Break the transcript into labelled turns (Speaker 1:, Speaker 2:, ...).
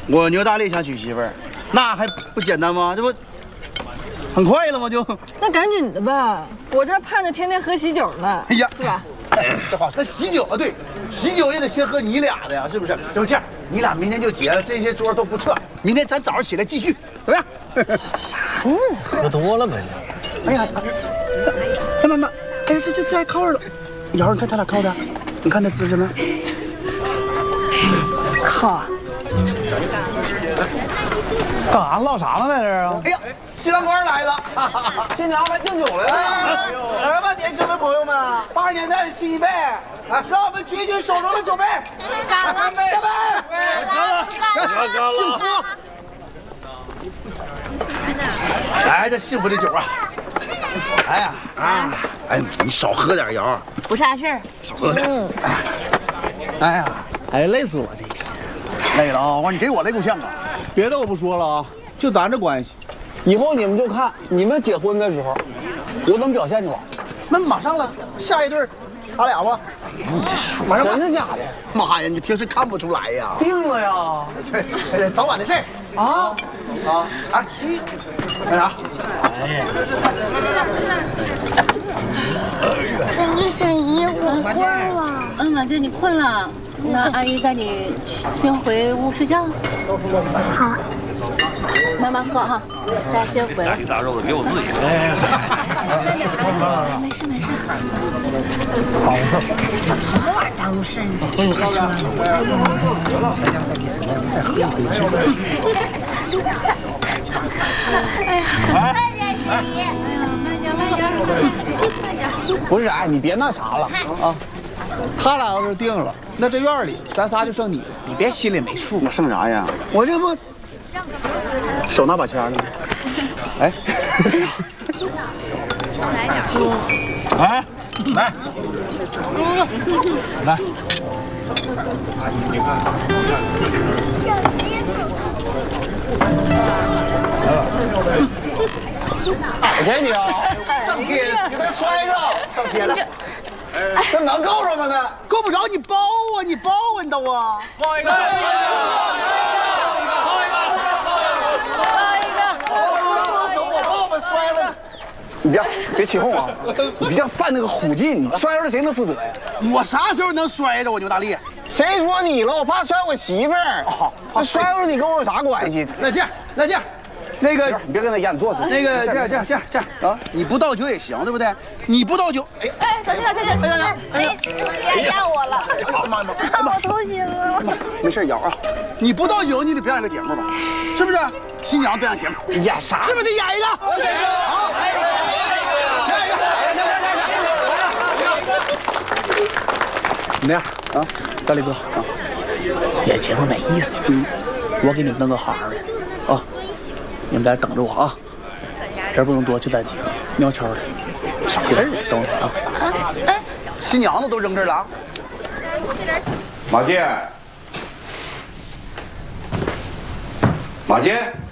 Speaker 1: 我牛大力想娶媳妇儿，那还不简单吗？这不很快了吗？就
Speaker 2: 那赶紧的吧，我这盼着天天喝喜酒呢。
Speaker 1: 哎呀，
Speaker 2: 是吧？
Speaker 1: 这话，那喜酒啊，对，喜酒也得先喝你俩的呀，是不是？就这样，你俩明天就结了，这些桌都不撤，明天咱早上起来继续，怎么样？
Speaker 2: 啥呢？
Speaker 3: 喝多了吗？
Speaker 1: 哎呀，慢慢，哎呀，这还靠着了。瑶儿，你看他俩靠的，你看那姿势吗？
Speaker 2: 靠！
Speaker 4: 干啥唠啥呢，在这儿啊？
Speaker 1: 哎呀，新郎官来了，
Speaker 4: 新娘来敬酒来了。
Speaker 1: 来吧，年轻的朋友们，80年代的新一辈，来，让我们举起手中的酒杯，干杯！干杯！幸福！来，这幸福的酒啊！哎呀啊！哎，你少喝点，瑶儿。
Speaker 5: 不啥事儿。
Speaker 1: 少喝点。哎呀，
Speaker 4: 哎，累死我这一天。
Speaker 1: 累了啊！我说你给我累够呛啊！
Speaker 4: 别的我不说了啊，就咱这关系，以后你们就看你们结婚的时候，我怎么表现就完。
Speaker 1: 那马上了，下一对他俩吧。马上吧。
Speaker 4: 真的假的？
Speaker 1: 妈呀，你平时看不出来呀？
Speaker 4: 定了呀！
Speaker 1: 早晚的事儿啊啊！哎，干啥？
Speaker 5: 沈姨，我困了。婉姐，你困了，那阿姨带你先回屋睡觉。好。慢慢喝哈，大家先回来。
Speaker 3: 大鱼大肉的，给我自己吃。
Speaker 5: 没事没事。什么玩意儿耽误事呢？
Speaker 4: 再喝一杯。
Speaker 5: 哎呀，慢点，沈姨。哎呀，慢点。
Speaker 4: 不是，哎，你别那啥了啊！他俩要是定了，那这院里咱仨就剩你了，你别心里没数。
Speaker 1: 我剩啥呀？我这不手拿把掐呢。哎，
Speaker 3: 哎，来，来，
Speaker 4: 我给你啊！
Speaker 1: 上天，
Speaker 4: 你别摔着，
Speaker 1: 上天了。
Speaker 4: 这能够着吗？那
Speaker 1: 够不着，你包啊，你包啊，你都啊！
Speaker 3: 抱一个，抱一个，
Speaker 4: 我爸爸摔了。你别起哄啊！你别像犯那个虎劲，你摔着了谁能负责呀？
Speaker 1: 我啥时候能摔着我牛大力？
Speaker 4: 谁说你了？我怕摔我媳妇儿。
Speaker 1: 哦，
Speaker 4: 那摔着你跟我有啥关系？
Speaker 1: 那这样，那个
Speaker 4: 你别跟他演，你坐着。
Speaker 1: 那个这样啊，你不倒酒也行，对不对？你不倒酒，哎，
Speaker 5: 小心！压我了！我头醒了。
Speaker 1: 没事，瑶啊，你不倒酒，你得表演个节目吧，是不是？新娘表演节目，
Speaker 4: 演啥？
Speaker 1: 是不是得演一个？好，演一个，
Speaker 4: 怎么样啊，大力哥啊？演节目没意思。我给你们弄个好好的啊，你们在这等着我啊，人不能多，就咱几个，悄悄的。啥事儿？等会儿啊。
Speaker 1: 新娘子都扔这儿了啊。
Speaker 6: 马健，马健。